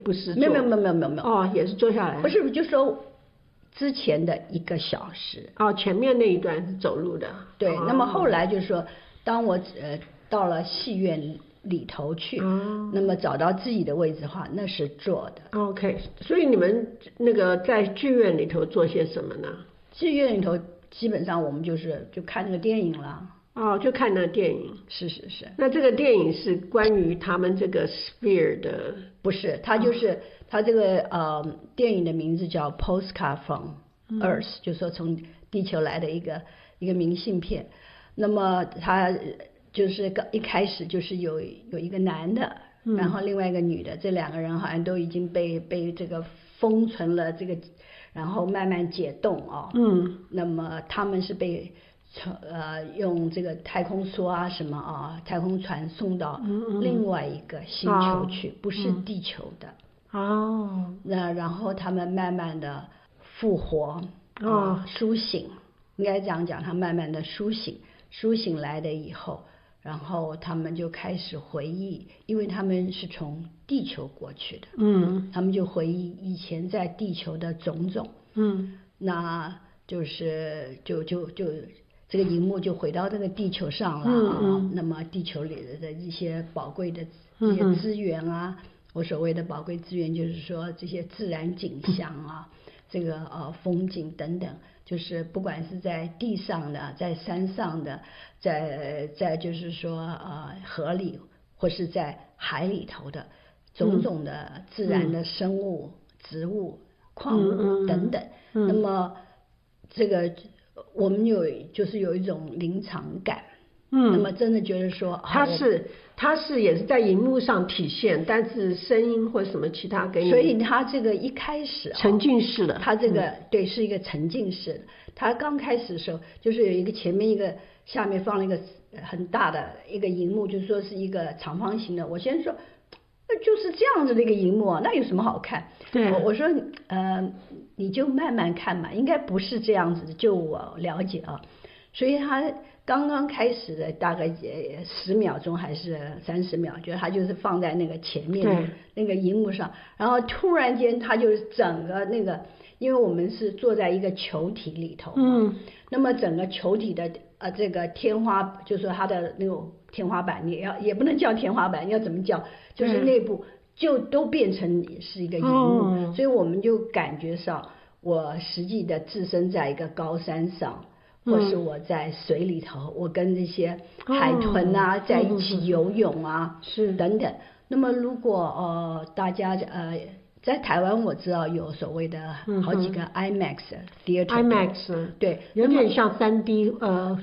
不是没有哦，也是坐下来， 不是就说之前的1个小时哦，前面那一段是走路的， 对， 哦、 那么后来就是说当我到了戏院里头去，那么找到自己的位置的话，那是坐的。 OK， 所以你们那个在剧院里头做些什么呢？ 剧院里头基本上我们就看那个电影了。 哦，就看那个电影。 是。 那这个电影是关于他们这个 sphere 的？ 不是，它就是它这个电影的名字叫 Postcard from Earth，就是说从地球来的一个明信片。那么它就是一开始就是有一个男的，然后另外一个女的，这2个人好像都已经被这个封存了，这个然后慢慢解冻那么他们是被用这个太空梭啊什么太空船送到另外一个星球去，不是地球的。那然后他们慢慢的复活苏醒，应该这样讲，他慢慢的苏醒来的以后，然后他们就开始回忆，因为他们是从地球过去的，他们就回忆以前在地球的种种，那就是就这个荧幕就回到这个地球上了那么地球里的一些宝贵的这些资源我所谓的宝贵资源就是说这些自然景象这个风景等等，就是不管是在地上的，在山上的，在就是说河里或是在海里头的种种的自然的生物、植物、矿物等等。那么这个我们就是有一种临场感。那么真的觉得说它是也是在荧幕上体现，但是声音或什么其他给你， 所以它这个一开始沉浸式的， 它这个对是一个沉浸式的。它刚开始的时候就是有一个前面一个下面放了一个很大的一个荧幕，就是说是一个长方形的。我先说就是这样子的一个荧幕那有什么好看？ 对， 我说你就慢慢看嘛，应该不是这样子的，就我了解所以它刚刚开始的大概10秒钟还是30秒，觉得它就是放在那个前面那个荧幕上，然后突然间它就整个那个，因为我们是坐在一个球体里头那么整个球体的这个天花，就是说它的那种天花板，也不能叫天花板，要怎么叫，就是内部就都变成是一个荧幕所以我们就感觉上我实际的置身在一个高山上，或是我在水里头，我跟这些海豚在一起游泳是等等。那么如果大家在台湾我知道有所谓的好几个 IMAX theater， 对， 有点像3D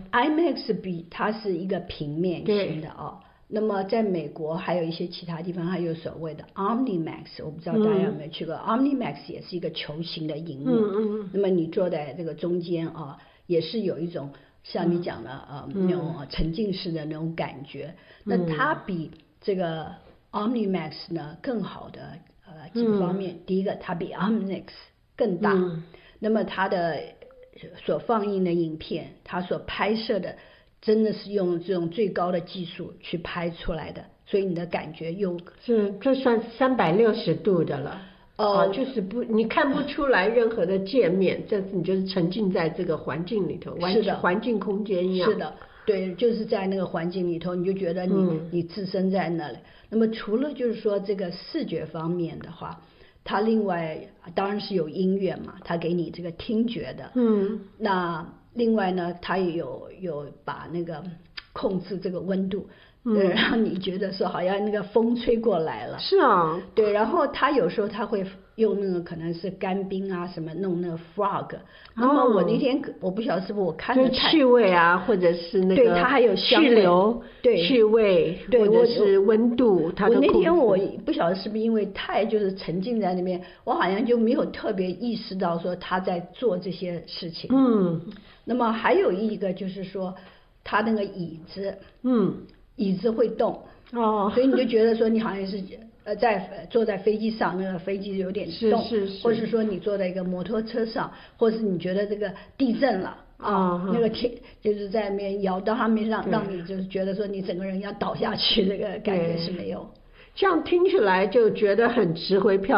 IMAX 它是一个平面型的那么在美国还有一些其他地方还有所谓的 OmniMax， 我不知道大家有没有去过OmniMax 也是一个球形的荧幕那么你坐在这个中间也是有一种像你讲的那种沉浸式的那种感觉那它比这个 OmniMax 呢更好的几个方面第一个它比 OmniMax 更大那么它的所放映的影片它所拍摄的真的是用这种最高的技术去拍出来的，所以你的感觉这算360度的了就是你看不出来任何的界面，这你就是沉浸在这个环境里头， 是的， 环境空间一样。 是的，对，就是在那个环境里头，你就觉得你置身在那里。那么除了就是说这个视觉方面的话，它另外当然是有音乐嘛，它给你这个听觉的。那另外呢，它也有把那个控制这个温度。让你觉得说好像那个风吹过来了。 是啊。 对，然后他有时候他会用那个可能是干冰什么弄那个 frog。那么我那天我不晓得是不是我看的太气味或者是那个对它还有香味气流对气味对或者是温度它的控制。 我那天我不晓得是不是因为太就是沉浸在那边，我好像就没有特别意识到说他在做这些事情。那么还有一个就是说他那个椅子。椅子会动所以你就觉得说你好像是坐在飞机上，那个飞机有点动，或是说你坐在一个摩托车上，或是你觉得这个地震了那个天就是在那边摇到上面让你就是觉得说你整个人要倒下去，那个感觉是没有。 这样听起来就觉得很值回票